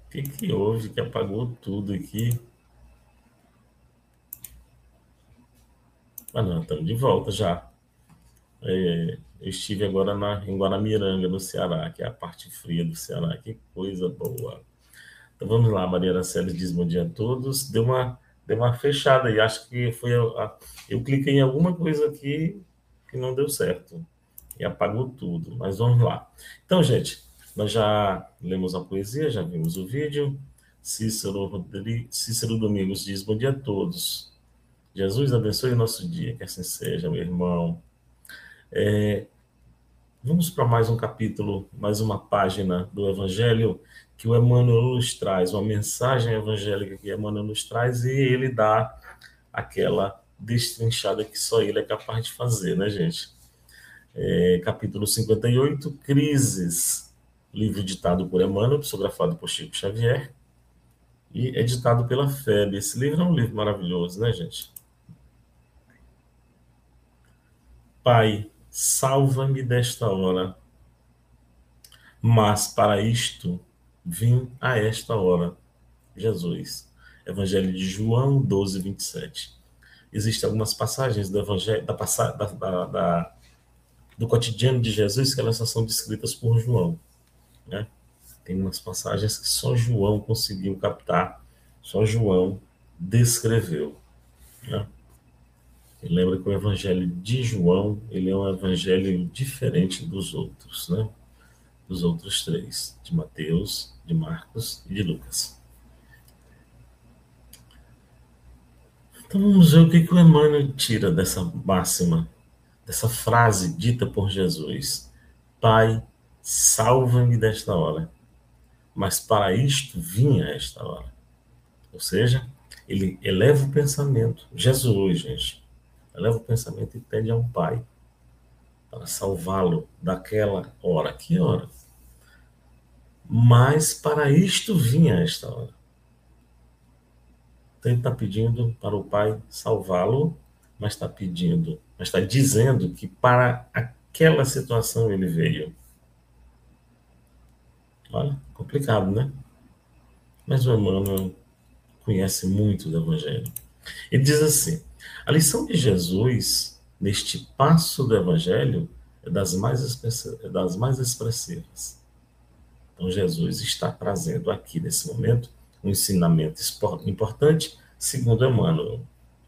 que houve que apagou tudo aqui? Ah, não, estamos de volta já. Eu estive agora em Guaramiranga, no Ceará, que é a parte fria do Ceará. Que coisa boa. Então vamos lá, Maria Araceli diz bom dia a todos. Deu uma fechada aí, acho que foi eu cliquei em alguma coisa aqui que não deu certo e apagou tudo, mas vamos lá. Então, gente, nós já lemos a poesia, já vimos o vídeo. Cícero Domingos diz bom dia a todos. Jesus abençoe o nosso dia, que assim seja, meu irmão. Vamos para mais um capítulo, mais uma página do Evangelho que o Emmanuel nos traz, uma mensagem evangélica que Emmanuel nos traz e ele dá aquela destrinchada que só ele é capaz de fazer, né, gente? Capítulo 58, Crises, livro ditado por Emmanuel, psicografado por Chico Xavier e editado pela FEB. Esse livro é um livro maravilhoso, né, gente? Pai, salva-me desta hora, mas para isto vim a esta hora. Jesus. Evangelho de João 12, 27. Existem algumas passagens do Evangelho, do cotidiano de Jesus que elas só são descritas por João. Né? Tem umas passagens que só João conseguiu captar, só João descreveu. Né? E lembra que o Evangelho de João ele é um evangelho diferente dos outros, né? Dos outros três, de Mateus, de Marcos e de Lucas. Então vamos ver o que o Emmanuel tira dessa máxima, dessa frase dita por Jesus. Pai, salva-me desta hora. Mas para isto vinha esta hora. Ou seja, ele eleva o pensamento. Jesus, gente, eleva o pensamento e pede ao Pai para salvá-lo daquela hora. Que hora? Mas para isto vinha esta hora. Então ele está pedindo para o Pai salvá-lo, mas está dizendo que para aquela situação ele veio. Olha, complicado, né? Mas o Emmanuel conhece muito do Evangelho. Ele diz assim: a lição de Jesus, neste passo do Evangelho, é das mais expressivas. Então, Jesus está trazendo aqui, nesse momento, um ensinamento importante, segundo Emmanuel.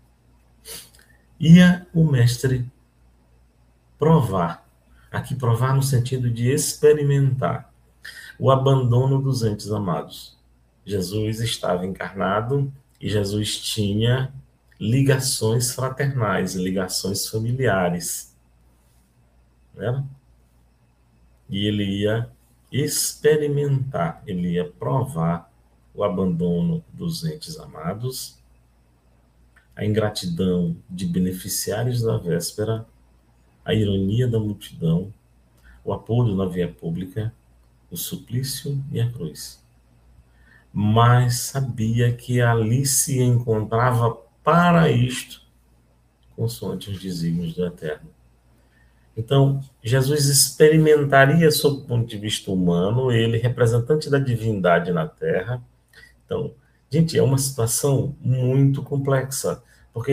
Ia o mestre provar, aqui provar no sentido de experimentar, o abandono dos entes amados. Jesus estava encarnado e Jesus tinha ligações fraternais, ligações familiares. Né? E ele ia experimentar, ele ia provar o abandono dos entes amados, a ingratidão de beneficiários da véspera, a ironia da multidão, o apoio na via pública, o suplício e a cruz. Mas sabia que ali se encontrava para isto, consoante os desígnios do Eterno. Então, Jesus experimentaria, sob o ponto de vista humano, ele, representante da divindade na Terra. Então, gente, é uma situação muito complexa, porque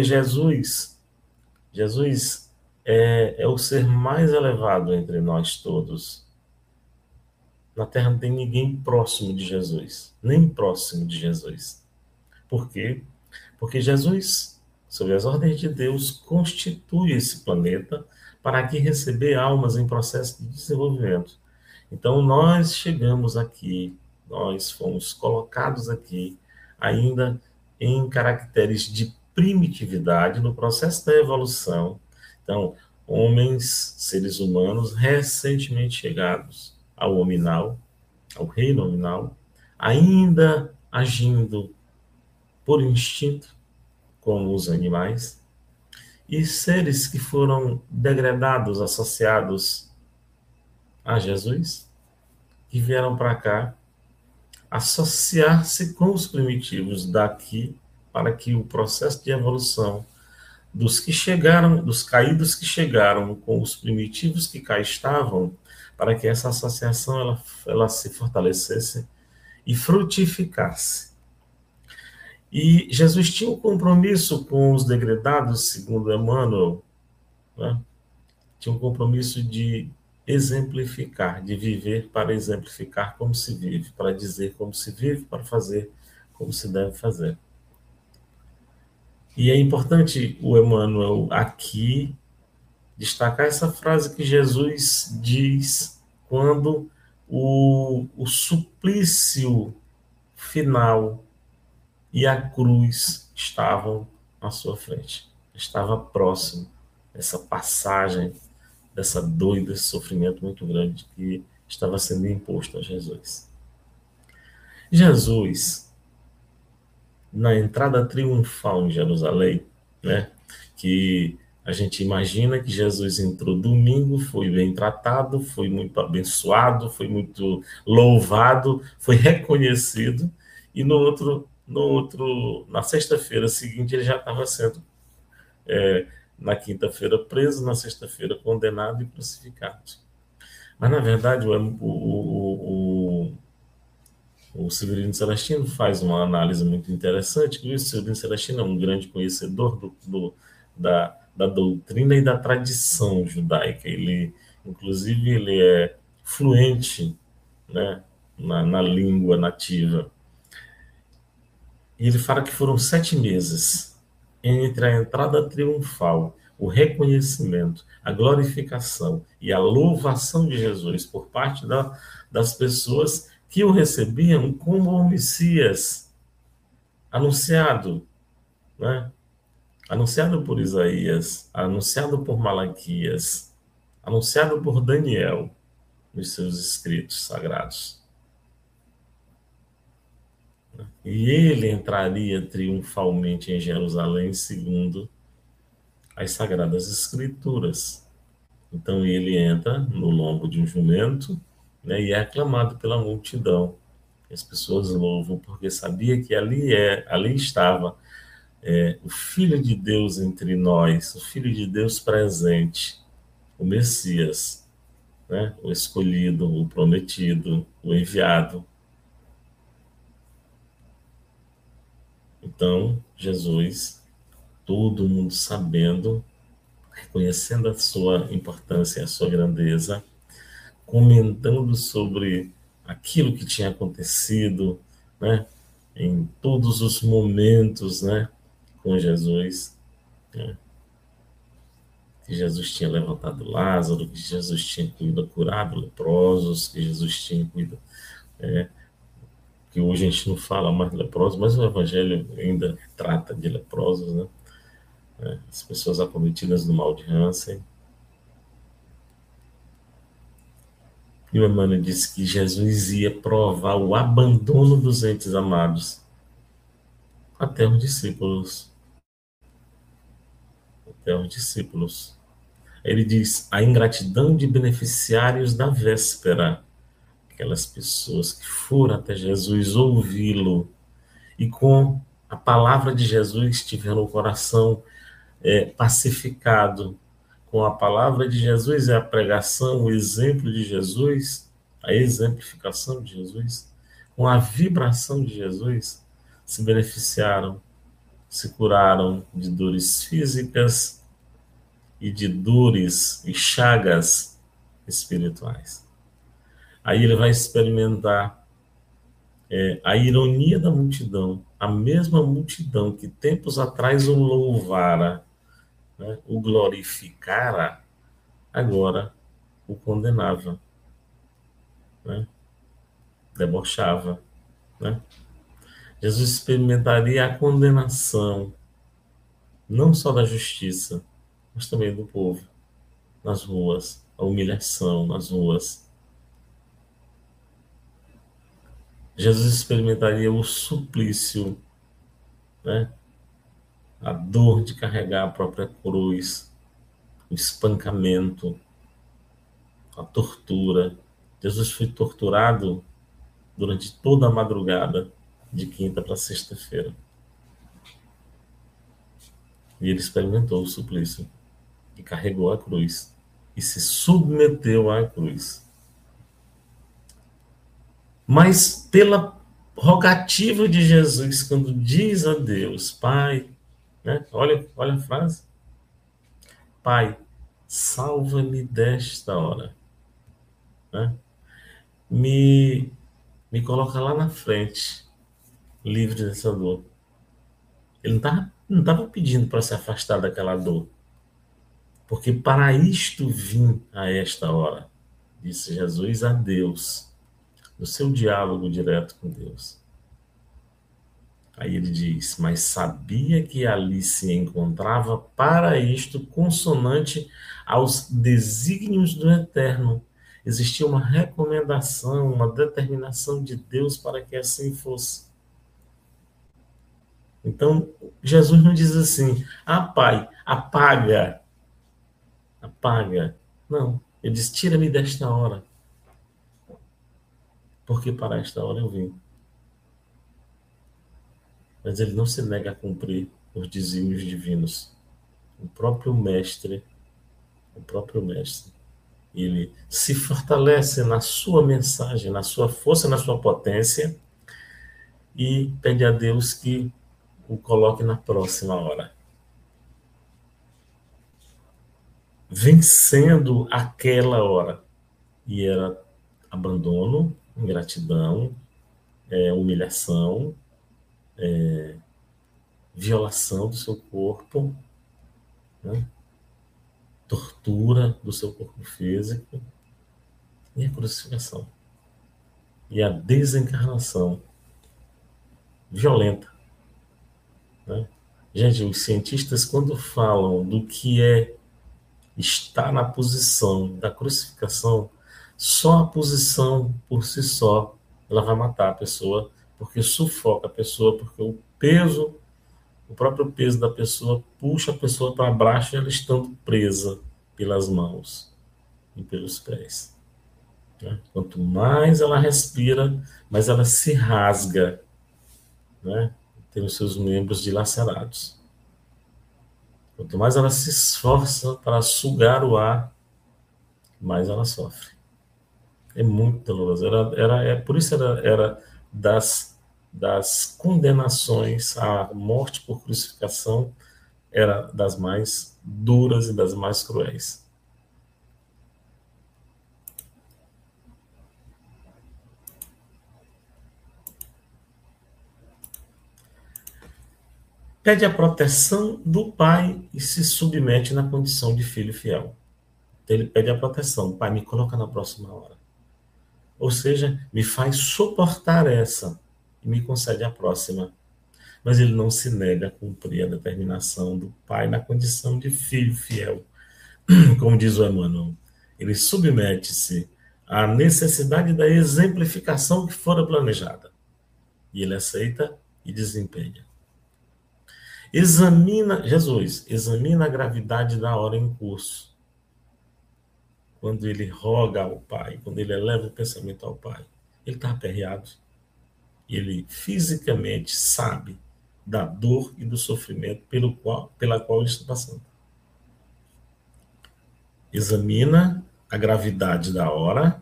Jesus é o ser mais elevado entre nós todos. Na Terra não tem ninguém próximo de Jesus, nem próximo de Jesus. Por quê? Porque Jesus, sob as ordens de Deus, constitui esse planeta para aqui receber almas em processo de desenvolvimento. Então, nós chegamos aqui, nós fomos colocados aqui, ainda em caracteres de primitividade, no processo da evolução. Então, homens, seres humanos, recentemente chegados ao hominal, ao reino nominal, ainda agindo por instinto, como os animais, e seres que foram degradados, associados a Jesus, que vieram para cá associar-se com os primitivos daqui, para que o processo de evolução dos que chegaram, dos caídos que chegaram com os primitivos que cá estavam, para que essa associação ela se fortalecesse e frutificasse. E Jesus tinha um compromisso com os degredados, segundo Emmanuel, né? Tinha um compromisso de exemplificar, de viver para exemplificar como se vive, para dizer como se vive, para fazer como se deve fazer. E é importante o Emmanuel aqui destacar essa frase que Jesus diz quando o suplício final e a cruz estavam à sua frente. Estava próximo essa passagem dessa dor e desse sofrimento muito grande que estava sendo imposto a Jesus. Jesus, na entrada triunfal em Jerusalém, né, que a gente imagina que Jesus entrou domingo, foi bem tratado, foi muito abençoado, foi muito louvado, foi reconhecido, e na sexta-feira seguinte ele já estava sendo, na quinta-feira preso, na sexta-feira condenado e crucificado. Mas, na verdade, o Severino Celestino faz uma análise muito interessante, que o Severino Celestino é um grande conhecedor da doutrina e da tradição judaica. Ele, inclusive, ele é fluente, né, na língua nativa. E ele fala que foram 7 meses entre a entrada triunfal, o reconhecimento, a glorificação e a louvação de Jesus por parte das pessoas que o recebiam como o Messias anunciado, né? Anunciado por Isaías, anunciado por Malaquias, anunciado por Daniel nos seus escritos sagrados. E ele entraria triunfalmente em Jerusalém segundo as Sagradas Escrituras. Então ele entra no lombo de um jumento, né, e é aclamado pela multidão. As pessoas louvam porque sabia que ali estava o Filho de Deus entre nós, o Filho de Deus presente, o Messias, né, o escolhido, o prometido, o enviado. Então, Jesus, todo mundo sabendo, reconhecendo a sua importância, a sua grandeza, comentando sobre aquilo que tinha acontecido, né, em todos os momentos, né, com Jesus, né, que Jesus tinha levantado Lázaro, que Jesus tinha curado leprosos, que Jesus tinha cuidado, que hoje a gente não fala mais de leprosos, mas o Evangelho ainda trata de leprosos, né, as pessoas acometidas do mal de Hansen. E o Emmanuel disse que Jesus ia provar o abandono dos entes amados até os discípulos. Até os discípulos. Ele diz a ingratidão de beneficiários da véspera, aquelas pessoas que foram até Jesus ouvi-lo e com a palavra de Jesus tiveram o coração pacificado. Com a palavra de Jesus e a pregação, o exemplo de Jesus, a exemplificação de Jesus, com a vibração de Jesus, se beneficiaram, se curaram de dores físicas e de dores e chagas espirituais. Aí ele vai experimentar a ironia da multidão, a mesma multidão que tempos atrás o louvara, né, o glorificara, agora o condenava, né, debochava. Né? Jesus experimentaria a condenação, não só da justiça, mas também do povo, nas ruas, a humilhação nas ruas. Jesus experimentaria o suplício, né? A dor de carregar a própria cruz, o espancamento, a tortura. Jesus foi torturado durante toda a madrugada, de quinta para sexta-feira. E ele experimentou o suplício, e carregou a cruz, e se submeteu à cruz. Mas pela rogativa de Jesus quando diz a Deus, Pai, né? Olha a frase, Pai, salva-me desta hora, né? Me, me coloca lá na frente, livre dessa dor. Ele não tava pedindo para se afastar daquela dor, porque para isto vim a esta hora, disse Jesus a Deus, no seu diálogo direto com Deus. Aí ele diz, mas sabia que ali se encontrava para isto consonante aos desígnios do Eterno. Existia uma recomendação, uma determinação de Deus para que assim fosse. Então, Jesus não diz assim, Pai, apaga, apaga. Não, ele diz, tira-me desta hora, porque para esta hora eu vim. Mas ele não se nega a cumprir os desígnios divinos. O próprio Mestre, ele se fortalece na sua mensagem, na sua força, na sua potência e pede a Deus que o coloque na próxima hora. Vencendo aquela hora. E era abandono, ingratidão, humilhação, violação do seu corpo, né? Tortura do seu corpo físico e a crucificação. E a desencarnação violenta. Né? Gente, os cientistas, quando falam do que é estar na posição da crucificação, só a posição por si só, ela vai matar a pessoa, porque sufoca a pessoa, porque o peso, o próprio peso da pessoa puxa a pessoa para baixo, ela estando presa pelas mãos e pelos pés. Né? Quanto mais ela respira, mais ela se rasga, né? Tem os seus membros dilacerados. Quanto mais ela se esforça para sugar o ar, mais ela sofre. É muito doloroso. Por isso era das condenações à morte por crucificação, era das mais duras e das mais cruéis. Pede a proteção do pai e se submete na condição de filho fiel. Então ele pede a proteção. Pai, me coloca na próxima hora. Ou seja, me faz suportar essa e me concede a próxima. Mas ele não se nega a cumprir a determinação do pai na condição de filho fiel. Como diz o Emmanuel, ele submete-se à necessidade da exemplificação que fora planejada. E ele aceita e desempenha. Jesus examina a gravidade da hora em curso. Quando ele roga ao Pai, quando ele eleva o pensamento ao Pai, ele está aperreado. Ele fisicamente sabe da dor e do sofrimento pela qual ele está passando. Examina a gravidade da hora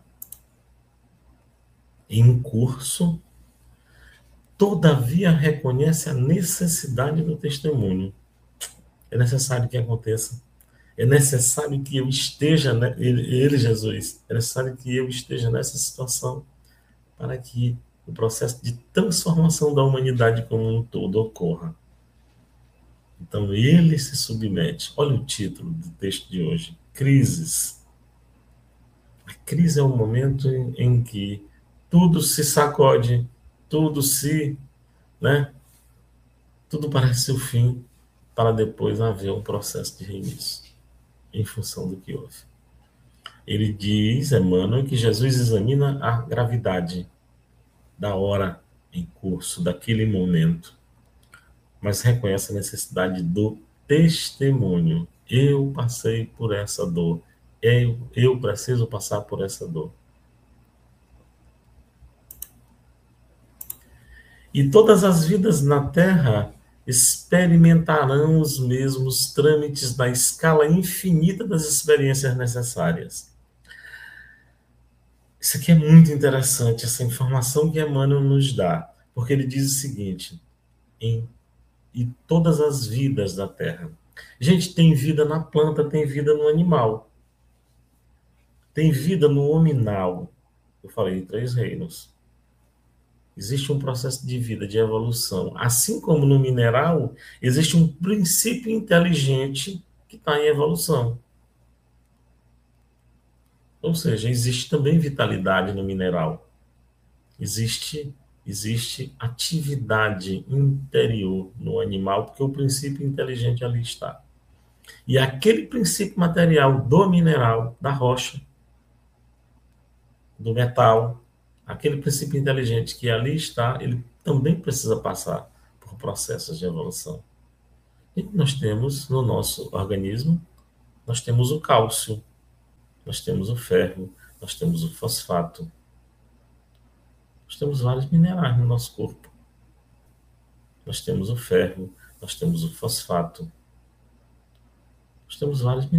em curso, todavia reconhece a necessidade do testemunho. É necessário que aconteça. É necessário que eu esteja, ele, Jesus, é necessário que eu esteja nessa situação para que o processo de transformação da humanidade como um todo ocorra. Então, ele se submete. Olha o título do texto de hoje, Crises. A crise é um momento em que tudo se sacode, tudo tudo parece o fim, para depois haver um processo de reinício, em função do que houve. Ele diz, Emmanuel, que Jesus examina a gravidade da hora em curso, daquele momento, mas reconhece a necessidade do testemunho. Eu passei por essa dor, eu preciso passar por essa dor. E todas as vidas na Terra experimentarão os mesmos trâmites da escala infinita das experiências necessárias. Isso aqui é muito interessante, essa informação que Emmanuel nos dá. Porque ele diz o seguinte: em e todas as vidas da terra. Gente, tem vida na planta, tem vida no animal, tem vida no hominal. Eu falei de três reinos. Existe um processo de vida, de evolução. Assim como no mineral, existe um princípio inteligente que está em evolução. Ou seja, existe também vitalidade no mineral. Existe, existe atividade interior no animal, porque o princípio inteligente ali está. E aquele princípio material do mineral, da rocha, do metal, aquele princípio inteligente que ali está, ele também precisa passar por processos de evolução. E nós temos no nosso organismo, nós temos o cálcio, nós temos o ferro, nós temos o fosfato, nós temos vários minerais no nosso corpo. Nós temos o ferro, nós temos o fosfato, nós temos vários minerais.